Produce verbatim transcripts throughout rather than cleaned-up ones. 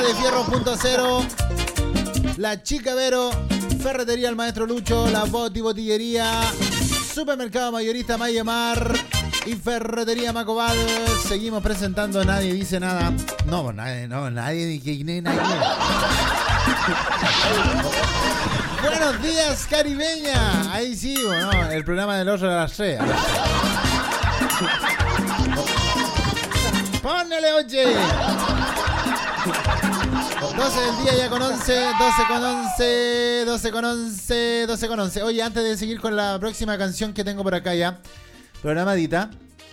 Telefierro punto cero, La Chica Vero, Ferretería El Maestro Lucho, La Boti Botillería, Supermercado Mayorista Mayemar y Ferretería Macobal. Seguimos presentando Nadie Dice Nada. No, nadie, no, nadie dice nada. Buenos días, caribeña. Ahí sí, bueno, el programa del oso de las tres. Pónele, oye. doce del día ya con once, doce con once, doce con once, doce con once. Oye, antes de seguir con la próxima canción que tengo por acá ya, programadita.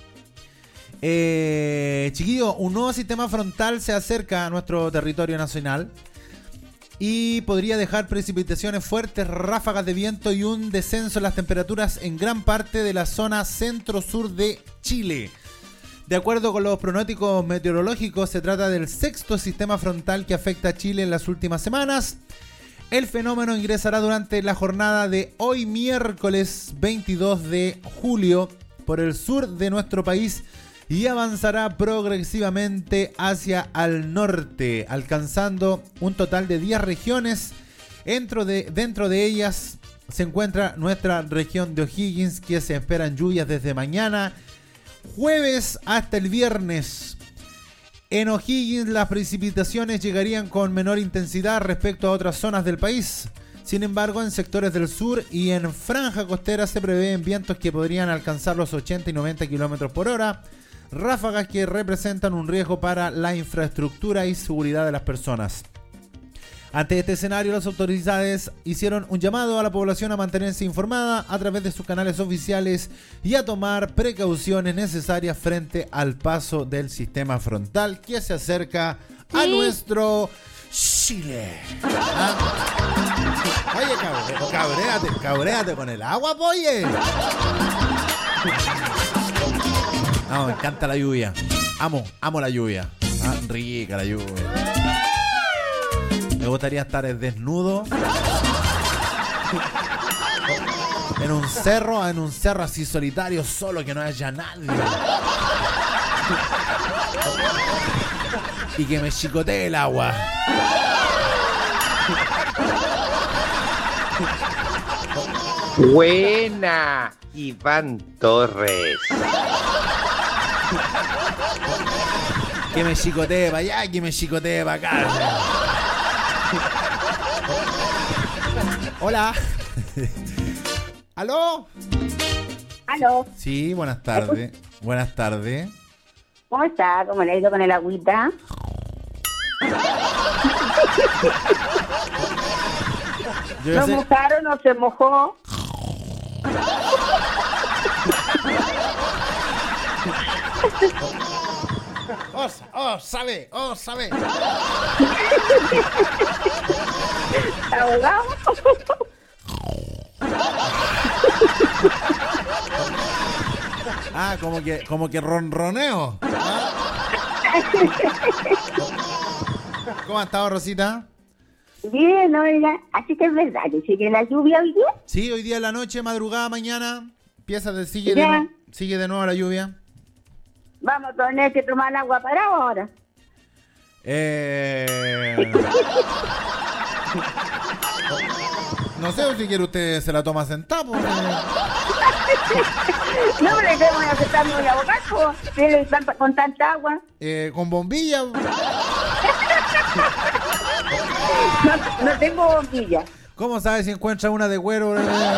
Eh, chiquillo, un nuevo sistema frontal se acerca a nuestro territorio nacional y podría dejar precipitaciones fuertes, ráfagas de viento y un descenso en las temperaturas en gran parte de la zona centro-sur de Chile. De acuerdo con los pronósticos meteorológicos, se trata del sexto sistema frontal que afecta a Chile en las últimas semanas. El fenómeno ingresará durante la jornada de hoy miércoles veintidós de julio por el sur de nuestro país y avanzará progresivamente hacia el norte, alcanzando un total de diez regiones. Dentro de, dentro de ellas se encuentra nuestra región de O'Higgins, que se esperan lluvias desde mañana jueves hasta el viernes. En O'Higgins las precipitaciones llegarían con menor intensidad respecto a otras zonas del país. Sin embargo, en sectores del sur y en franja costera se prevén vientos que podrían alcanzar los ochenta y noventa kilómetros por hora, ráfagas que representan un riesgo para la infraestructura y seguridad de las personas. Ante este escenario, las autoridades hicieron un llamado a la población a mantenerse informada a través de sus canales oficiales y a tomar precauciones necesarias frente al paso del sistema frontal que se acerca a ¿Sí? nuestro Chile. ¿Ah? Oye, cabre, cabréate, cabréate con el agua, oye. No, me encanta la lluvia. Amo, amo la lluvia. Ah, rica la lluvia. Me gustaría estar desnudo en un cerro, en un cerro así solitario, solo, que no haya nadie. Y que me chicotee el agua. Buena, Iván Torres. Que me chicotee para allá, que me chicotee para acá. Hola. ¿Aló? ¿Aló? Sí, buenas tardes. Buenas tardes. ¿Cómo está? ¿Cómo le ha ido con el agüita? ¿No sé... mojaron? ¿No se mojó? Oh, oh, sabe, oh, sabe. ¿Ahogado? Ah, como que, como que ronroneo. ¿Ah? ¿Cómo ha estado, Rosita? Bien, oiga, así que es verdad que sigue la lluvia hoy día. Sí, hoy día en la noche, madrugada, mañana, empieza de, sigue, de no, sigue de nuevo la lluvia. Vamos a tener que tomar agua parado ahora. Eh... No sé si quiere usted se la toma sentada. Porque... No, le tengo que aceptar muy abogado con tanta agua. Eh, con bombilla. No, no tengo bombilla. ¿Cómo sabe si encuentra una de güero?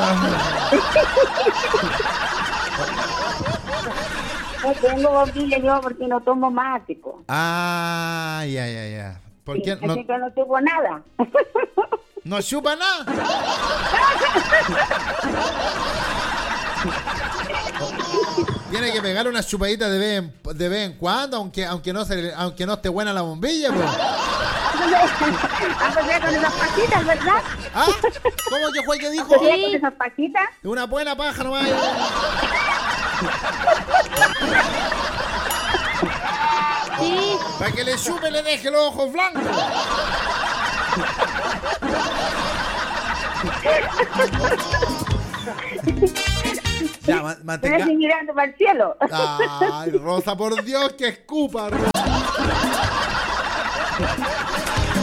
No tengo bombilla yo porque no tomo mático. Ah, ya, ya, ya. ¿Por qué? Así No... que no tengo nada. ¿No chupa nada? Tiene que pegar una chupadita de vez en, de vez en cuando, aunque aunque no se, aunque no esté buena la bombilla, pues. ¿Aunque con esas pajitas, verdad? ¿Ah? ¿Cómo que fue que dijo? ¿Sí? ¿Con esas pajitas? Una buena paja nomás. Sí. Para que le chupe le deje los ojos blancos. Ya, mantenga... Estoy mirando para el cielo. Ay, Rosa, por Dios, que escupa, Rosa.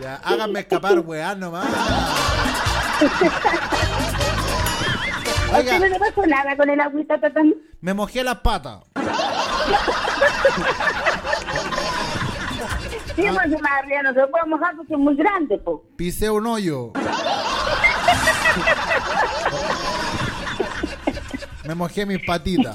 Ya, háganme escapar, weá, nomás. ¿A usted no le pasó nada con el agüita, tatán? Me mojé las patas. Sí, pues más arriba no se puede mojar porque es muy grande, po. Pisé un hoyo. Me mojé mis patitas.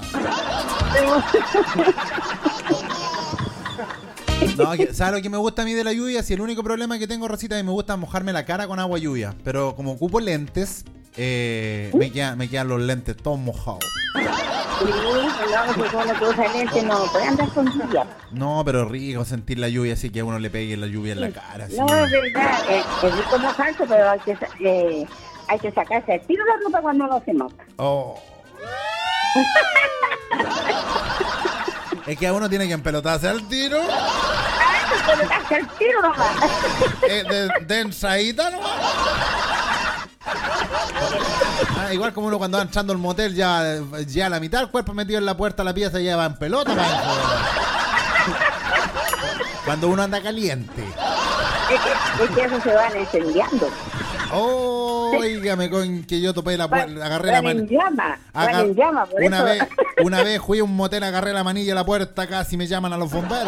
No, que- ¿sabes lo que me gusta a mí de la lluvia? Si el único problema que tengo, Rosita, es que me gusta mojarme la cara con agua lluvia. Pero como ocupo lentes, eh, me, quedan, me quedan los lentes todos mojados. Sí, no, porque uno que usa lente no puede andar con lluvia. No, pero rico sentir la lluvia, así que a uno le pegue la lluvia en la cara. Así. No, es verdad, es, es rico mojarse, pero hay que, sa- eh, hay que sacarse el tiro de la ropa cuando no se moja. Oh. Es que a uno tiene que empelotarse al tiro. ¡Ay, te sacarse el tiro nomás! Eh, de, de ensaída nomás. Ah, igual como uno cuando va entrando al motel ya, ya la mitad del cuerpo metido en la puerta de la pieza ya va en pelota para adentro. Cuando uno anda caliente. Es que, es que eso se van incendiando. Oh, óigame con que yo topé la puerta, agarré la Van en mano. llama, van en llama, por una eso. vez, una vez fui a un motel, agarré la manilla de la puerta, casi me llaman a los bomberos.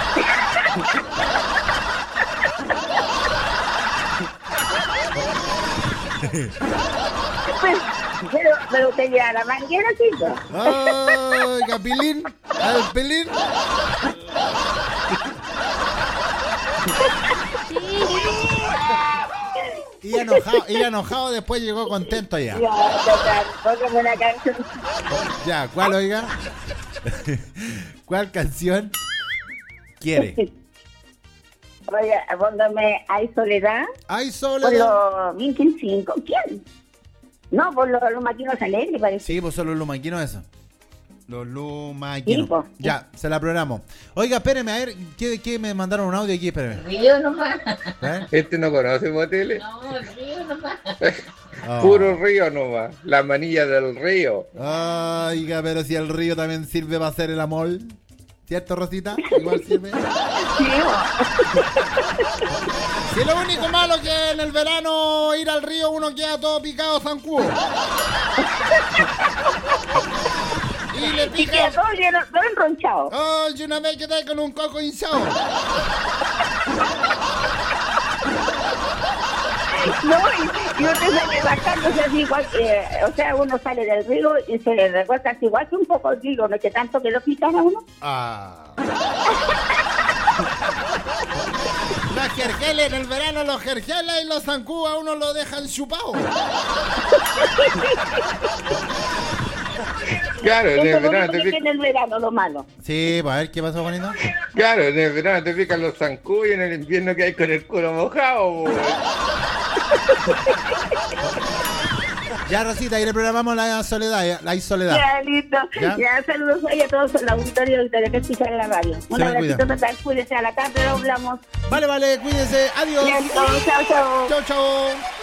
Pero, pero usted lleva la manguera, chico. ¡Ay, Capilín! ¡Al pelín! Y enojado, y enojado, después llegó contento ya. Ya, total, póngame una canción. Ya, ¿cuál, oiga? ¿Cuál canción quiere? Oiga, póngame Hay Soledad ¡Ay, por soledad! los mil quinientos cinco. ¿Quién? No, por los, los maquinos alegres, parece. Sí, pues son los lumaquinos eso. Los lumaquinos. Sí, pues. Ya, se la programo. Oiga, espéreme, a ver, ¿qué, qué me mandaron un audio aquí? Espéreme. Río nomás. ¿Eh? Este no conoce moteles. No, río nomás. Oh. Puro río nomás. La manilla del río. Oiga, pero si el río también sirve para hacer el amor. ¿Cierto, Rosita? Igual sirve. Sí, Si lo único malo que en el verano ir al río uno queda todo picado zancudo. Y le y queda pica. todo lleno, todo enronchado. Oh, y una vez quedé con un coco hinchado. No, y, y usted sale bajándose así igual que, o sea, uno sale del río y se le recuerda así igual que un cocodrilo, no que tanto que lo pican a uno. Ah. Los jerjeles en el verano, los jerjeles y los zancudos a uno lo dejan chupado. Claro, en Eso el es lo verano único te que pican. tiene el verano, lo malo. Sí, pues a ver qué pasó, Juanito. Claro, en el verano te pican los zancudos y en el invierno que hay con el culo mojado. po. Ya, Rosita, ahí le programamos la soledad, ya, la soledad. Ya, listo. ¿Ya? Ya, saludos hoy a todos en el auditorio de que escuchan en la radio. Un me abracito cuida. total, cuídense a la tarde, lo hablamos. Vale, vale, cuídense. Adiós. Ya, chao, chao. Chau, chau.